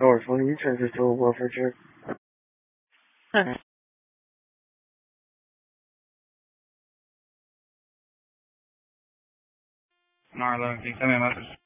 or from interest to forfeiture. Marlo, can you send me a message?